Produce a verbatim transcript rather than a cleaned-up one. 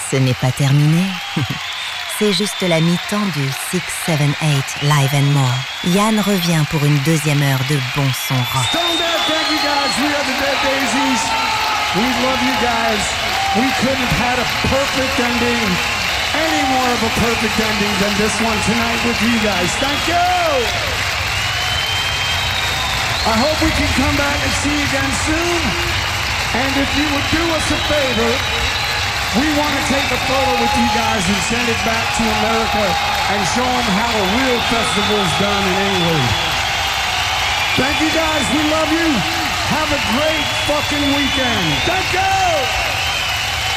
Ce n'est pas terminé. C'est juste la mi-temps du six sept eight Live and More. Yann revient pour une deuxième heure de bon son rock. Stone Dead, thank you guys. We are the Dead Daisies. We love you guys. We couldn't have had a perfect ending, any more of a perfect ending than this one tonight with you guys. Thank you. I hope we can come back and see you again soon. And if you would do us a favor, we want to take a photo with you guys and send it back to America and show them how a real festival is done in England. Thank you guys. We love you. Have a great fucking weekend. Thank you.